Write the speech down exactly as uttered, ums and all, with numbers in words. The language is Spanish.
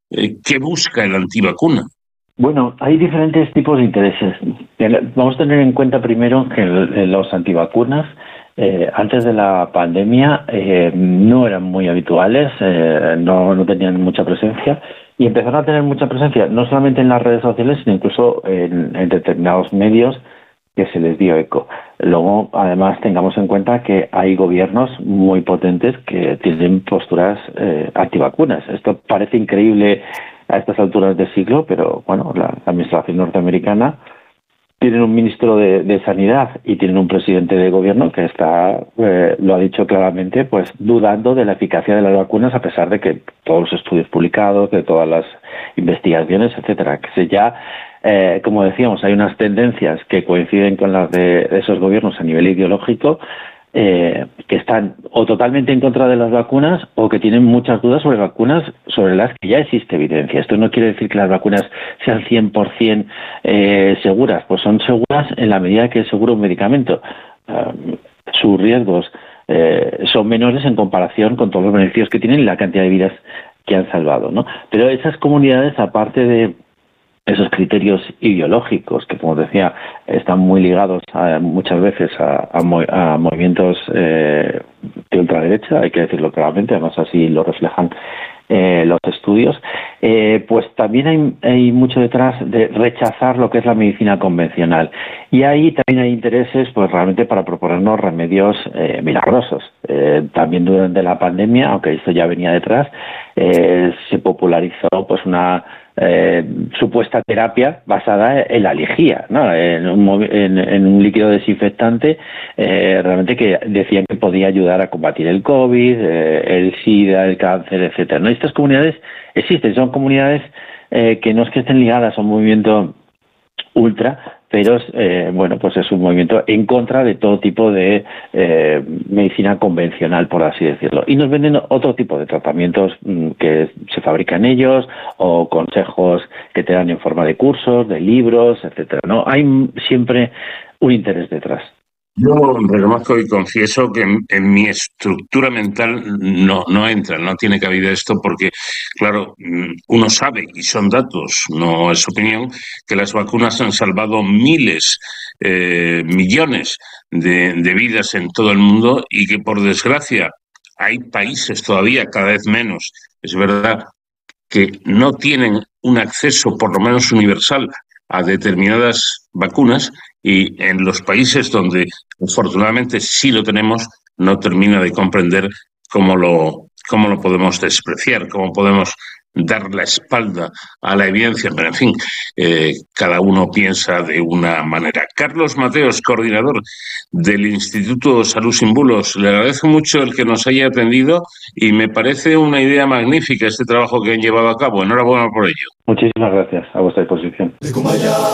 Eh, ¿qué busca el antivacuna? Bueno, hay diferentes tipos de intereses. Vamos a tener en cuenta primero que los antivacunas, eh, antes de la pandemia, eh, no eran muy habituales, eh, no, no tenían mucha presencia y empezaron a tener mucha presencia no solamente en las redes sociales, sino incluso en, en determinados medios que se les dio eco. Luego, además, tengamos en cuenta que hay gobiernos muy potentes que tienen posturas eh, antivacunas. Esto parece increíble a estas alturas del siglo, pero bueno, la, la administración norteamericana tiene un ministro de, de Sanidad y tienen un presidente de gobierno que está, eh, lo ha dicho claramente, pues dudando de la eficacia de las vacunas a pesar de que todos los estudios publicados, de todas las investigaciones, etcétera, que se ya, eh, como decíamos, hay unas tendencias que coinciden con las de, de esos gobiernos a nivel ideológico, eh, que están o totalmente en contra de las vacunas o que tienen muchas dudas sobre vacunas sobre las que ya existe evidencia. Esto no quiere decir que las vacunas sean cien por ciento eh, seguras, pues son seguras en la medida que es seguro un medicamento. Uh, sus riesgos eh, son menores en comparación con todos los beneficios que tienen y la cantidad de vidas que han salvado, ¿no? Pero esas comunidades, aparte de esos criterios ideológicos que, como decía, están muy ligados a, muchas veces a, a, a movimientos eh, de ultraderecha, hay que decirlo claramente, además así lo reflejan eh, los estudios, eh, pues también hay, hay mucho detrás de rechazar lo que es la medicina convencional. Y ahí también hay intereses pues realmente para proponernos remedios eh, milagrosos. Eh, también durante la pandemia, aunque esto ya venía detrás, eh, se popularizó pues una Eh, supuesta terapia basada en la lejía, ¿no? en, un, en, en un líquido desinfectante eh, realmente que decían que podía ayudar a combatir el COVID, eh, el SIDA, el cáncer, etcétera, ¿no? Estas comunidades existen, son comunidades eh, que no es que estén ligadas a un movimiento ultra, pero eh, bueno, pues es un movimiento en contra de todo tipo de eh, medicina convencional, por así decirlo. Y nos venden otro tipo de tratamientos mmm, que se fabrican ellos o consejos que te dan en forma de cursos, de libros, etcétera, ¿no? Hay siempre un interés detrás. Yo reconozco y confieso que en, en mi estructura mental no, no entra, no tiene cabida esto porque, claro, uno sabe, y son datos, no es opinión, que las vacunas han salvado miles, eh, millones de, de vidas en todo el mundo y que, por desgracia, hay países todavía, cada vez menos, es verdad, que no tienen un acceso, por lo menos universal, a determinadas vacunas y en los países donde afortunadamente sí lo tenemos, no termina de comprender cómo lo, cómo lo podemos despreciar, cómo podemos dar la espalda a la evidencia, pero en fin, eh, cada uno piensa de una manera. Carlos Mateos, coordinador del Instituto Salud Sin Bulos, le agradezco mucho el que nos haya atendido y me parece una idea magnífica este trabajo que han llevado a cabo. Enhorabuena por ello. Muchísimas gracias, a vuestra disposición.